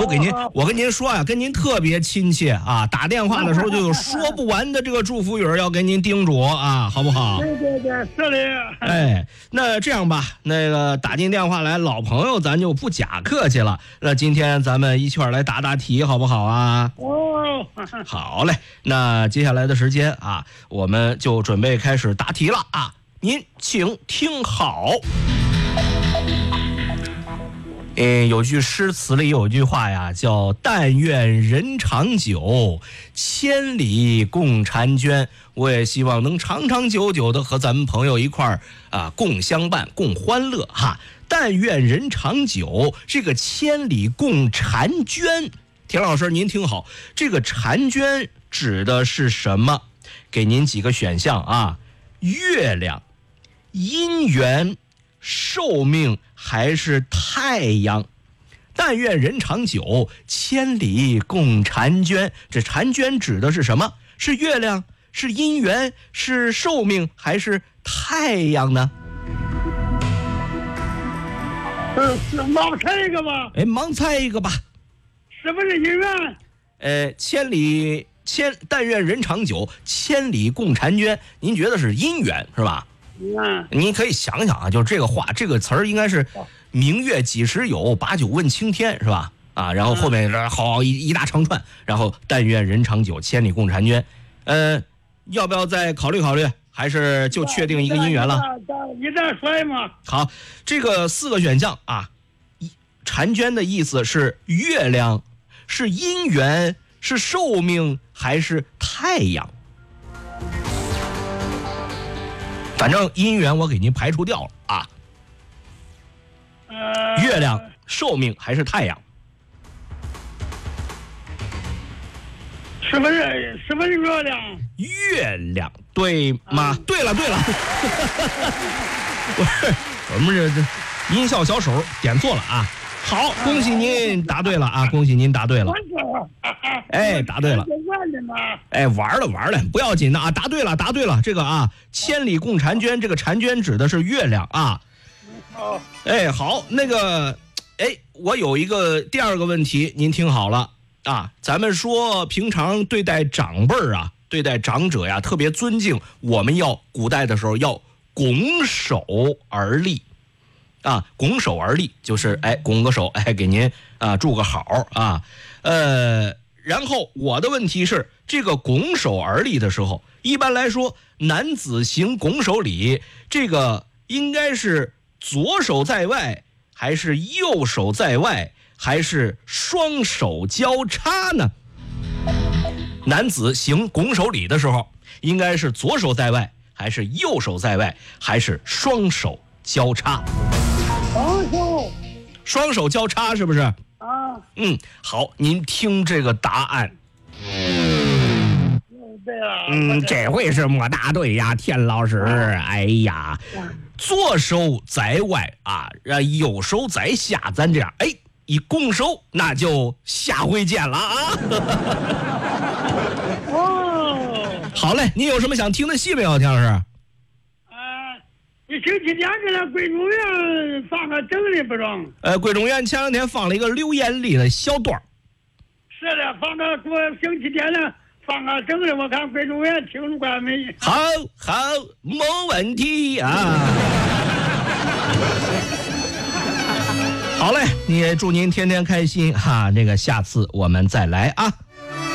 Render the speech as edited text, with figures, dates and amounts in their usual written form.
我跟您说啊，跟您特别亲切啊，打电话的时候就有说不完的这个祝福语要跟您叮嘱啊，好不好？ 对，是的。 哎，那这样吧，那个打进电话来，老朋友咱就不假客气了。那今天咱们一块儿来答答题，好不好啊？ 哦， 好嘞，那接下来的时间啊，我们就准备开始答题了啊，您请听好。有句诗词里有句话呀，叫但愿人长久，千里共婵娟。我也希望能长长久久的和咱们朋友一块儿啊共相伴共欢乐哈。但愿人长久，这个千里共婵娟，田老师您听好，这个婵娟指的是什么？给您几个选项啊，月亮、姻缘、寿命还是太阳？但愿人长久，千里共婵娟。这婵娟指的是什么？是月亮，是姻缘，是寿命，还是太阳呢？ 盲猜一个吧。 盲猜一个吧。 是不是姻缘？但愿人长久，千里共婵娟。您觉得是姻缘是吧？您可以想想啊，就是这个话，这个词儿应该是明月几时有，把酒问青天，是吧？啊，然后后面好一大长串，然后但愿人长久，千里共婵娟。要不要再考虑考虑？还是就确定一个姻缘了？ 你再说嘛。 好，这个4个选项啊，婵娟的意思是月亮，是姻缘，是寿命，还是太阳？反正姻缘我给您排除掉了啊。月亮、寿命还是太阳？ 是不是月亮？ 月亮对吗？对了，我们这音效小手点错了啊。好，恭喜您答对了啊！恭喜您答对了。答对了。玩了，不要紧的啊！答对了。这个啊，千里共婵娟，这个婵娟指的是月亮啊。好，那个，我有一个第2个问题，您听好了啊。咱们说平常对待长辈儿啊，对待长者呀，特别尊敬，我们古代的时候要拱手而立。啊，拱手而立就是拱个手，给您啊祝个好啊。然后我的问题是，这个拱手而立的时候，一般来说男子行拱手礼，这个应该是左手在外，还是右手在外，还是双手交叉呢？男子行拱手礼的时候，应该是左手在外，还是右手在外，还是双手交叉？双手交叉是不是？啊。好，您听这个答案。这回是没答对呀，田老师。左手在外啊，右手在下，咱这样一拱手，那就下回见了啊。好嘞，您有什么想听的戏没有，田老师？ 你星期天给那桂中院放个整理不中？ 桂中院前2天放了一个刘延丽的小段。 是的，放到星期天呢，放个整理，我看桂中院听惯没？ 好，没问题啊。好嘞，也祝您天天开心哈。这个下次我们再来啊。